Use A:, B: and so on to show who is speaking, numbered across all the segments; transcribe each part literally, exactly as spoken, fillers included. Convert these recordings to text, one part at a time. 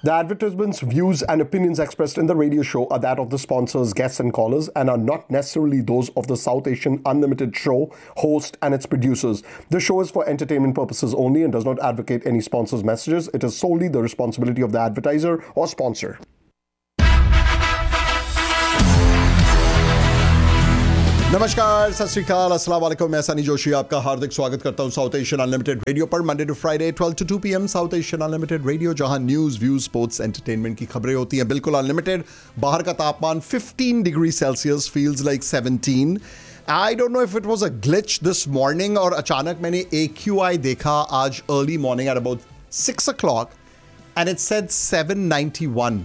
A: The advertisements, views, and opinions expressed in the radio show are that of the sponsors, guests, and callers, and are not necessarily those of the South Asian Unlimited show, host, and its producers. The show is for entertainment purposes only and does not advocate any sponsors' messages. It is solely the responsibility of the advertiser or sponsor.
B: नमस्कार, सत श्री अकाल, अस्सलाम वालेकुम। मैं सनी जोशी आपका हार्दिक स्वागत करता हूं साउथ एशियन अनलिमिटेड रेडियो पर Monday to Friday twelve to to P M south Asian unlimited radio, जहां न्यूज़, व्यूज़, स्पोर्ट्स, एंटरटेनमेंट की खबरें होती हैं बिल्कुल अनलिमिटेड। बाहर का तापमान fifteen degree Celsius, feels like seventeen. I don't know if it was a glitch this morning, और अचानक मैंने ए क्यू आई देखा आज early morning at about six O clock and it said seven ninety one,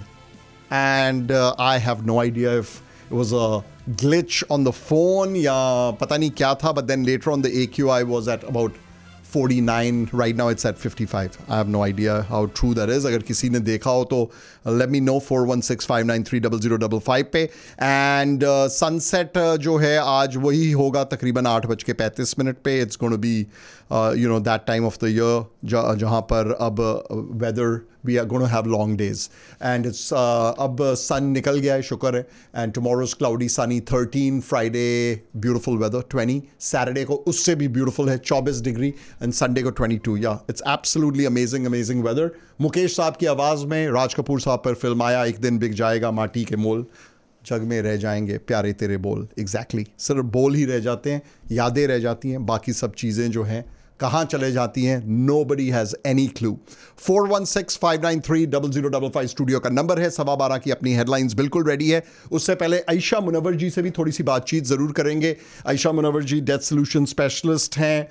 B: and I have no idea if it was a glitch on the phone या पता नहीं क्या था, but then later on the A Q I was at about forty-nine. Right now it's at fifty-five. I have no idea how true that is. अगर किसी ने देखा हो तो let me know four one six five nine three zero zero five five पे। and uh, sunset uh, जो है आज वही होगा तकरीबन आठ बज के पैंतीस मिनट पे। it's going to be uh, you know that time of the year जहाँ पर अब weather we are going to have long days and it's uh, अब sun निकल गया है, शुक्र है। and tomorrow's cloudy sunny thirteen, Friday beautiful weather twenty, Saturday को उससे भी beautiful है twenty-four डिग्री, and Sunday को twenty-two. yeah, it's absolutely amazing amazing weather। Mukesh साहब की आवाज़ में राज कपूर साहब पर फिल्म आया एक दिन बिक जाएगा माटी के मोल, जग में रह जाएंगे प्यारे तेरे बोल। Exactly exactly. सिर्फ बोल ही रह जाते हैं, यादें रह जाती हैं, बाकी सब चीज़ें जो हैं कहाँ चले जाती हैं, nobody has any clue। four one six five nine three zero zero five five studio का नंबर है। सवा बारह की अपनी हेडलाइंस बिल्कुल रेडी है। उससे पहले आयशा मुनव्वर जी से भी थोड़ी सी बातचीत ज़रूर करेंगे। आयशा मुनव्वर जी डेथ सोल्यूशन स्पेशलिस्ट हैं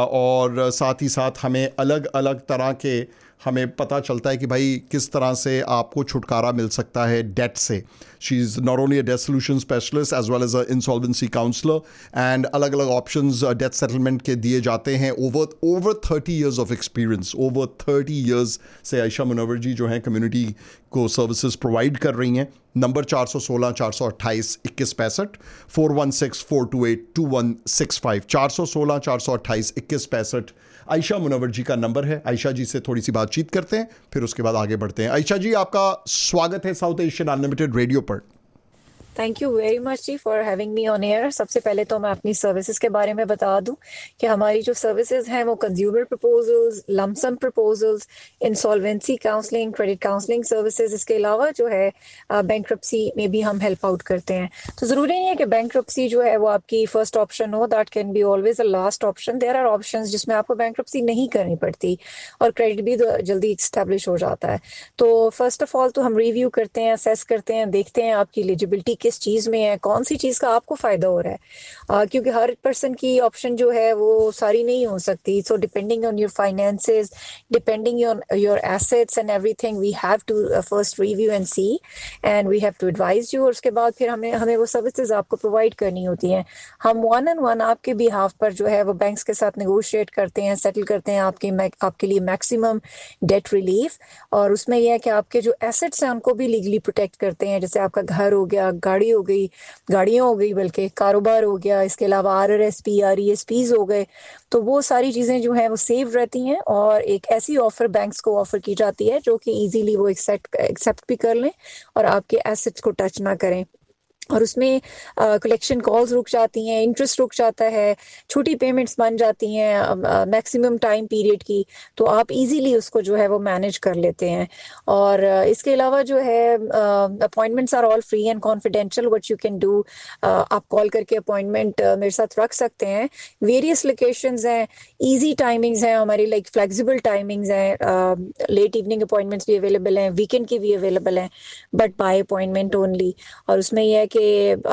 B: और साथ ही साथ हमें अलग अलग तरह के हमें पता चलता है कि भाई किस तरह से आपको छुटकारा मिल सकता है डेट से। She is not only a death solution specialist as well as a insolvency counsellor, and अलग अलग ऑप्शंस डेथ सेटलमेंट के दिए जाते हैं। Over over thirty years of experience, over thirty years से आयशा मुनव्वर जी जो हैं कम्युनिटी को सर्विसेज प्रोवाइड कर रही हैं। नंबर चार सौ सोलह चार सौ अट्ठाईस इक्कीस पैंसठ, four one six four to eight to one six five, चार सौ सोलह चार सौ अट्ठाईस इक्कीस पैंसठ आयशा मुनव्वर जी का नंबर है। आयशा जी से थोड़ी सी बातचीत करते हैं, फिर उसके बाद आगे बढ़ते हैं। आयशा जी, आपका स्वागत है साउथ एशियन अनलिमिटेड रेडियो पर।
C: Thank you very much ji for having me on air. सबसे पहले तो मैं अपनी सर्विसेज के बारे में बता दूं कि हमारी जो सर्विसेज हैं वो consumer proposals, lump sum proposals, insolvency counselling, credit counselling services, इसके अलावा जो है बैंक्रप्सी में भी हम हेल्प आउट करते हैं। तो ज़रूरी नहीं है कि बैंक्रप्सी जो है वो आपकी फर्स्ट ऑप्शन हो, that can be always a last option. There are options जिसमें आपको बैंक्रप्सी नहीं करनी पड़ती और क्रेडिट भी जल्दी इस्टेब्लिश हो जाता है। तो फर्स्ट ऑफ ऑल तो हम रिव्यू करते हैं, असेस करते हैं, देखते हैं आपकी एलिजिबिलिटी किस चीज़ में है, कौन सी चीज़ का आपको फ़ायदा हो रहा है, uh, क्योंकि हर पर्सन की ऑप्शन जो है वो सारी नहीं हो सकती। So depending on your finances, depending on your assets and everything, we have to first review and C and we have to advise you. और उसके बाद फिर हमें हमें वो सर्विसेज आपको प्रोवाइड करनी होती हैं। हम वन एंड वन आपके बिहाफ पर जो है वो बैंक्स के साथ नेगोशिएट करते हैं, सेटल करते हैं आपकी आपके लिए मैक्सिमम डेट रिलीफ। और उसमें यह है कि आपके जो एसेट्स हैं उनको भी लीगली प्रोटेक्ट करते हैं, जैसे आपका घर हो गया, गाड़ी हो गई, गाड़ियाँ हो गई, बल्कि कारोबार हो गया, इसके अलावा are R S P, R E S Ps हो गए। तो वो सारी चीज़ें जो हैं वो सेव रहती हैं और एक ऐसी ऑफर बैंक्स को ऑफर की जाती है जो कि इजीली वो एक्सेप्ट एक्सेप्ट भी कर लें और आपके एसेट्स को टच ना करें। और उसमें कलेक्शन कॉल्स रुक जाती हैं, इंटरेस्ट रुक जाता है, छोटी पेमेंट्स बन जाती हैं मैक्सिमम टाइम पीरियड की, तो आप इजीली उसको जो है वो मैनेज कर लेते हैं। और uh, इसके अलावा जो है appointments are all free and confidential, what you can do, आप कॉल करके अपॉइंटमेंट uh, मेरे साथ रख सकते हैं। वेरियस लोकेशंस हैं, इजी टाइमिंग्स हैं हमारी, लाइक फ्लेक्सिबल टाइमिंग्स हैं, लेट इवनिंग अपॉइंटमेंट्स भी अवेलेबल हैं, वीकेंड की भी अवेलेबल हैं, बट बाय अपॉइंटमेंट ओनली। और उसमें यह है कि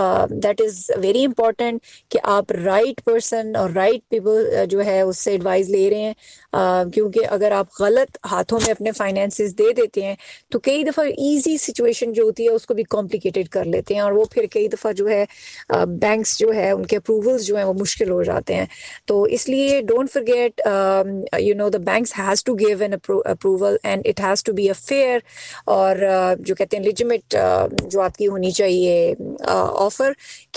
C: दैट इज़ वेरी इंपॉर्टेंट कि आप राइट पर्सन और राइट पीपल जो है उससे एडवाइस ले रहे हैं, uh, क्योंकि अगर आप गलत हाथों में अपने फाइनेंसेस दे देते हैं तो कई दफ़ा इजी सिचुएशन जो होती है उसको भी कॉम्प्लिकेटेड कर लेते हैं और वो फिर कई दफ़ा जो है बैंक्स uh, जो है उनके अप्रूवल्स जो हैं वो मुश्किल हो जाते हैं। तो इसलिए don't forget, you know, the banks has to give an approval and it has to be a fair, और uh, जो कहते हैं लिजिमिट uh, जो आपकी होनी चाहिए ऑफर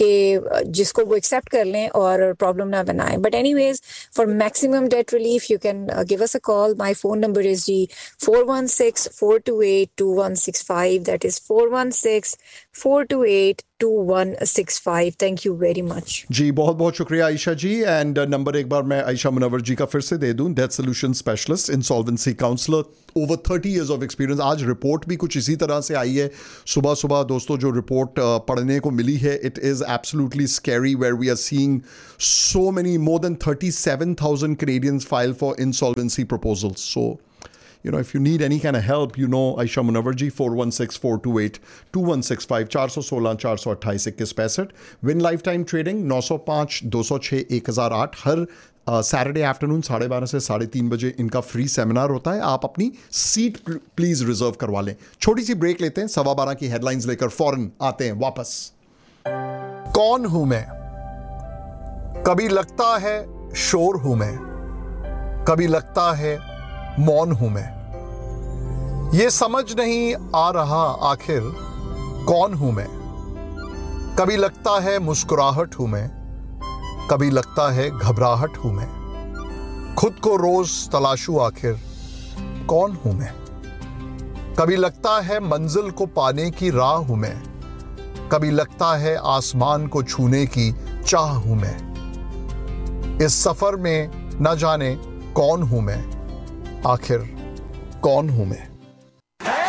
C: के जिसको वो एक्सेप्ट कर लें और प्रॉब्लम ना बनाएं। But anyways, for maximum date relief you can can uh, give us a call. My phone number is G four one six, four two eight, two one six five. That is four one six, four two eight, two one six five. Thank you very much.
B: जी बहुत बहुत शुक्रिया आयशा जी. And number एक बार मैं आयशा मुनव्वर जी का फिर से दे दूं. Date solution specialist, insolvency counsellor, over thirty years of experience. आज रिपोर्ट भी कुछ इसी तरह से आई है सुबह सुबह दोस्तों. जो रिपोर्ट पढ़ने को मिली है, it is absolutely scary, where we are seeing so many, more than thirty seven thousand Canadians file for insolvency proposals. So you know, if you need any kind of help, you know Aisha Munawar ji, four one six, four two eight, two one six five, four one six, four two eight, two one six five. Win Lifetime Trading nine oh five, two oh six, one oh eight. Her Saturday afternoon साढ़े बारह से साढ़े तीन बजे इनका free seminar होता है. आप अपनी सीट प्लीज रिजर्व करवा लें. छोटी सी ब्रेक लेते हैं, सवा बारह की हेडलाइंस लेकर फौरन आते हैं वापस.
D: कौन हूं मैं? कभी लगता है शोर हूं मैं, कभी लगता है मौन हूं मैं. ये समझ नहीं आ रहा आखिर कौन हूं मैं. कभी लगता है मुस्कुराहट हूं मैं, कभी लगता है घबराहट हूं मैं. खुद को रोज तलाशूं आखिर कौन हूं मैं. कभी लगता है मंजिल को पाने की राह हूं मैं, कभी लगता है आसमान को छूने की चाह हूं मैं. इस सफर में न जाने कौन हूं मैं, आखिर कौन हूं मैं.